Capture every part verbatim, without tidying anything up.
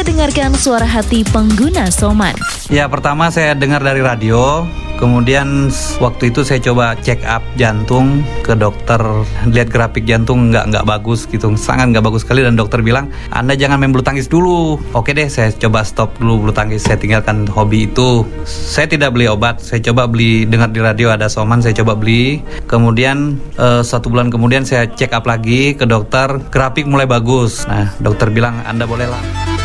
dengarkan suara hati pengguna Soman. Ya, pertama saya dengar dari radio. Kemudian waktu itu saya coba check up jantung ke dokter, lihat grafik jantung nggak nggak bagus gitu, sangat nggak bagus sekali, dan dokter bilang Anda jangan main bulu tangkis dulu. Oke deh, saya coba stop dulu bulu tangkis, saya tinggalkan hobi itu. Saya tidak beli obat, saya coba beli, dengar di radio ada Soman, saya coba beli. Kemudian eh, satu bulan kemudian saya check up lagi ke dokter, grafik mulai bagus. Nah, dokter bilang Anda bolehlah.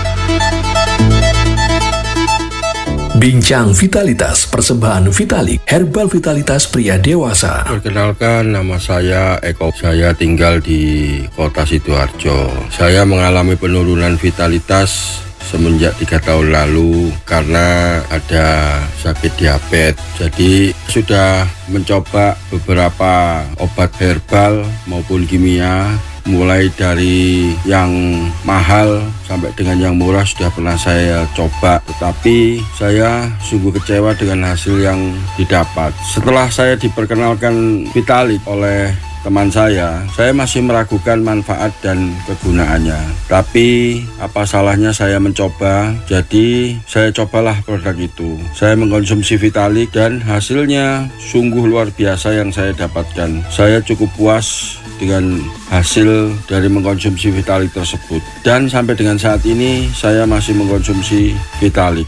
Bincang Vitalitas, persembahan Vitalik, herbal vitalitas pria dewasa. Perkenalkan, nama saya Eko. Saya tinggal di kota Sidoarjo. Saya mengalami penurunan vitalitas semenjak tiga tahun lalu karena ada sakit diabetes. Jadi sudah mencoba beberapa obat herbal maupun kimia, mulai dari yang mahal sampai dengan yang murah sudah pernah saya coba, tetapi saya sungguh kecewa dengan hasil yang didapat. Setelah saya diperkenalkan Vitalik oleh teman saya, saya masih meragukan manfaat dan kegunaannya. Tapi apa salahnya saya mencoba? Jadi saya cobalah produk itu. Saya mengkonsumsi Vitalik dan hasilnya sungguh luar biasa yang saya dapatkan. Saya cukup puas dengan hasil dari mengkonsumsi Vitalik tersebut. Dan sampai dengan saat ini saya masih mengkonsumsi Vitalik.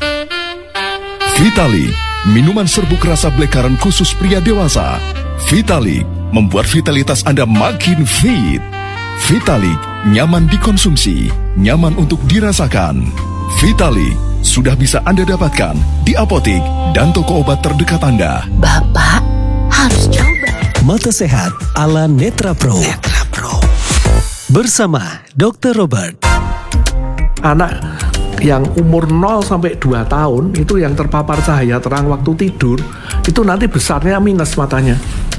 Vitalik, minuman serbuk rasa black currant khusus pria dewasa. Vitalik membuat vitalitas Anda makin fit. Vitalik nyaman dikonsumsi, nyaman untuk dirasakan. Vitalik sudah bisa Anda dapatkan di apotik dan toko obat terdekat Anda. Bapak harus coba. Mata sehat ala Netra Pro. Netra Pro. Bersama dokter Robert. Anak yang umur nol sampai dua tahun itu yang terpapar cahaya terang waktu tidur, itu nanti besarnya minus matanya.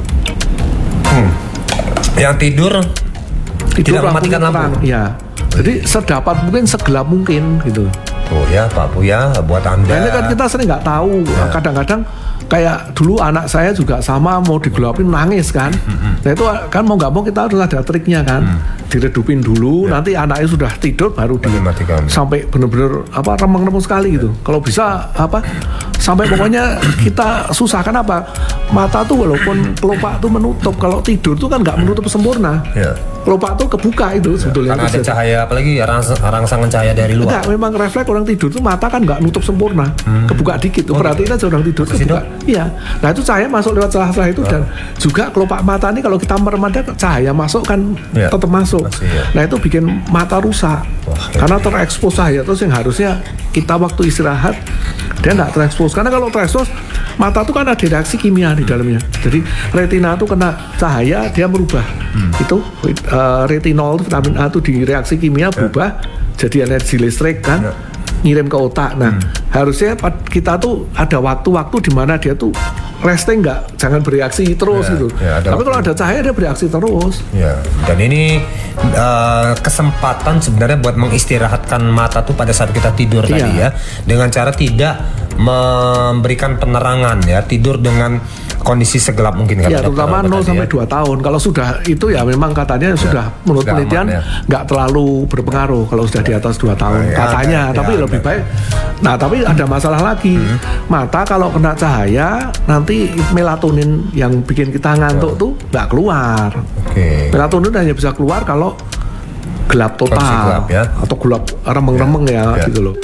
Hmm. Yang tidur, tidur tidak mematikan lampu. Ya. Jadi sedapat mungkin, segelap mungkin gitu. Oh ya Pak Buya, buat Anda. Nah, ini kan kita sering nggak tahu. Ya. Kadang-kadang kayak dulu anak saya juga sama, mau digelapin nangis kan. Mm-hmm. Nah itu kan mau nggak mau kita harus ada triknya kan. Mm. Diredupin dulu, ya. Nanti anaknya sudah tidur baru dimatikan. Sampai benar-benar apa remeng-remeng sekali gitu. Ya. Kalau bisa apa sampai pokoknya kita susahkan apa, mata tuh walaupun kelopak tuh menutup, kalau tidur tuh kan nggak menutup sempurna. Ya. Kelopak tuh kebuka itu ya. Sebetulnya. Karena ada cahaya, apalagi rang- rangsangan cahaya dari luar. Enggak, memang refleks orang tidur tuh mata kan nggak nutup sempurna, hmm. kebuka dikit tuh. Oh, perhatiin aja orang tidur tuh kebuka. Iya. Nah itu cahaya masuk lewat celah-celah itu, oh. Dan juga kelopak mata ini kalau kita merem ada cahaya masuk kan ya. Tetap masuk. Masih, ya. Nah itu bikin mata rusak. Wah, karena terekspos cahaya terus yang harusnya kita waktu istirahat dia nggak terekspos. Karena kalau terekspos mata tuh kan ada reaksi kimia di dalamnya. Jadi retina tuh kena cahaya dia merubah. Hmm. Itu uh, retinol vitamin A tuh di reaksi kimia berubah ya. Jadi energi listrik kan. Ya. Ngirim ke otak. Nah, hmm. harusnya kita tuh ada waktu-waktu di mana dia tuh resting, nggak, jangan bereaksi terus ya, gitu. Ya, tapi kalau ada cahaya dia bereaksi terus. Ya. Dan ini uh, kesempatan sebenarnya buat mengistirahatkan mata tuh pada saat kita tidur ya. Tadi ya, dengan cara tidak memberikan penerangan ya, tidur dengan kondisi segelap mungkin kan. Ya, terutama nol sampai dua tahun. Kalau sudah itu ya memang katanya ya, sudah menurut sudah penelitian nggak ya. Terlalu berpengaruh kalau sudah di atas dua tahun. Nah, ya, katanya, ya, tapi ya, lebih baik. Nah, tapi ada masalah lagi. Hmm. Mata kalau kena cahaya nanti melatonin yang bikin kita ngantuk ya. Tuh nggak keluar. Okay. Melatonin hanya bisa keluar kalau gelap total gelap, ya. Atau gelap remeng-remeng ya, ya, ya gitu loh.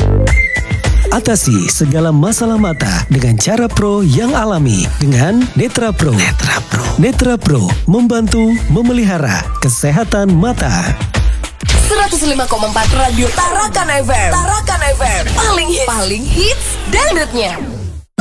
Atasi segala masalah mata dengan cara pro yang alami dengan Netra Pro. Netra Pro. Netra Pro membantu memelihara kesehatan mata. seratus lima koma empat Radio Tarakan F M. Tarakan F M. Paling hits, paling hits dangdutnya.